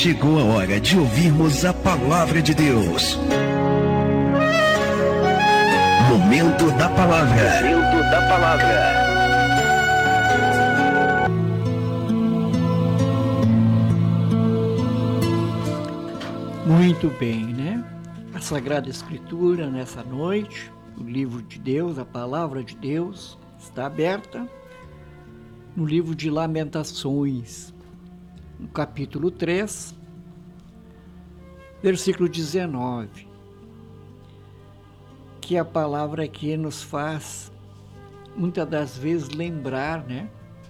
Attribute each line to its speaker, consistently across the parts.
Speaker 1: Chegou a hora de ouvirmos a palavra de Deus. Momento da palavra. Momento da palavra.
Speaker 2: Muito bem, né? A Sagrada Escritura nessa noite, o livro de Deus, a palavra de Deus, está aberta no livro de Lamentações, no capítulo 3, versículo 19, que a palavra aqui nos faz, muitas das vezes, lembrar, né?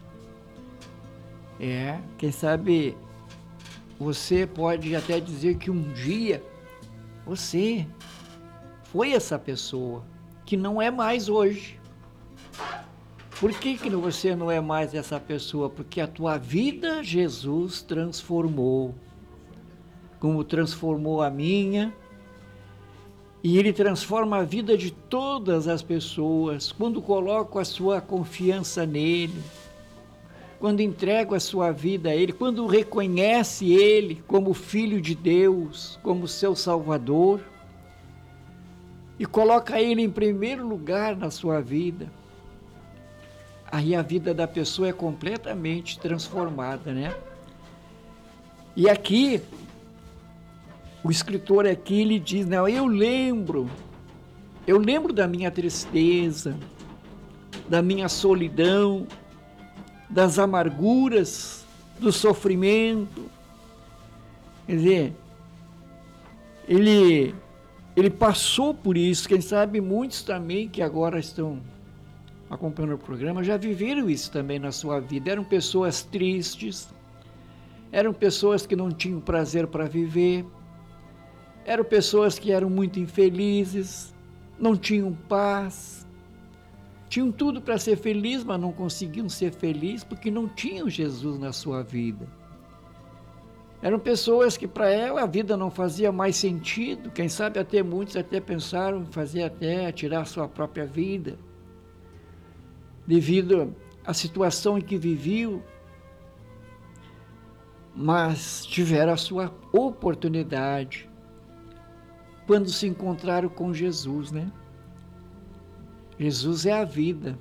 Speaker 2: Quem sabe você pode até dizer que um dia você foi essa pessoa, que não é mais hoje. Por que você não é mais essa pessoa? Porque a tua vida Jesus transformou, como transformou a minha, e Ele transforma a vida de todas as pessoas, quando colocam a sua confiança nele, quando entregam a sua vida a Ele, quando reconhece Ele como Filho de Deus, como seu Salvador, e coloca Ele em primeiro lugar na sua vida, aí a vida da pessoa é completamente transformada, né? E aqui, o escritor aqui, ele diz, não, eu lembro da minha tristeza, da minha solidão, das amarguras, do sofrimento. Quer dizer, ele passou por isso. Quem sabe muitos também que agora estão acompanhando o programa já viveram isso também na sua vida. Eram pessoas tristes, eram pessoas que não tinham prazer para viver, eram pessoas que eram muito infelizes, não tinham paz, tinham tudo para ser feliz, mas não conseguiam ser felizes porque não tinham Jesus na sua vida. Eram pessoas que para ela a vida não fazia mais sentido. Quem sabe até muitos até pensaram em fazer até tirar a sua própria vida, devido à situação em que viviam, mas tiveram a sua oportunidade quando se encontraram com Jesus, né? Jesus é a vida,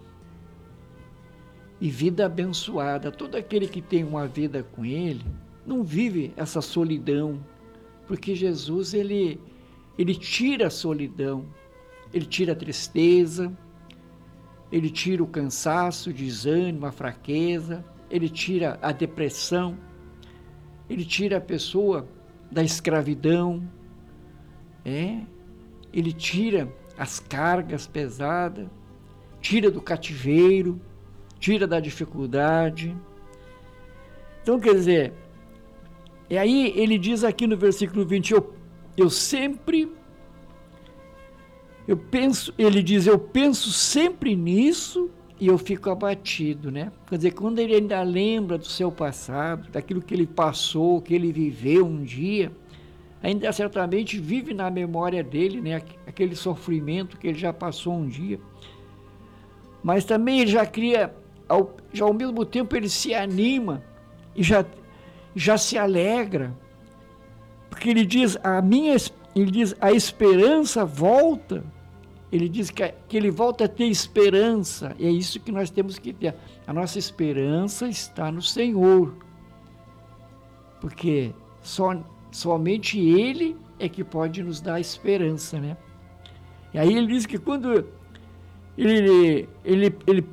Speaker 2: e vida abençoada. Todo aquele que tem uma vida com Ele não vive essa solidão, porque Jesus, ele tira a solidão, Ele tira a tristeza, Ele tira o cansaço, o desânimo, a fraqueza, Ele tira a depressão, Ele tira a pessoa da escravidão, Ele tira as cargas pesadas, tira do cativeiro, tira da dificuldade. Então, quer dizer, e aí ele diz aqui no versículo 20, eu penso sempre nisso e eu fico abatido, né? Quer dizer, quando ele ainda lembra do seu passado, daquilo que ele passou, que ele viveu um dia, ainda certamente vive na memória dele, né? Aquele sofrimento que ele já passou um dia. Mas também ele já cria, já ao mesmo tempo ele se anima e já se alegra, porque ele diz, a esperança volta, ele diz que ele volta a ter esperança, e é isso que nós temos que ter. A nossa esperança está no Senhor, porque somente Ele é que pode nos dar esperança, né? E aí ele diz que quando ele